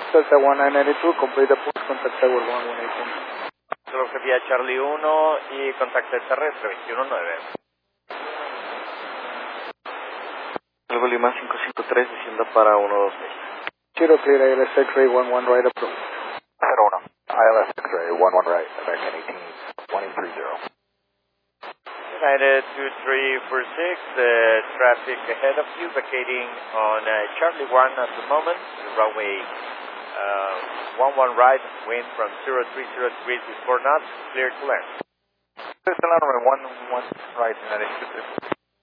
Delta 1992, complete the push, contact Tower 1118. Filosofía Charlie 1 y contacto terrestre 219. Algo Lima 553, descienda para 12. Zero clear ILS X-ray 11 right approach. 01, ILS X-ray 11 right, American 18, 130. United 2346, traffic ahead of you, vacating on Charlie 1 at the moment, runway 11 right, wind from 0300 degrees with 4 knots, clear to land. Runway 11 right, United 2346.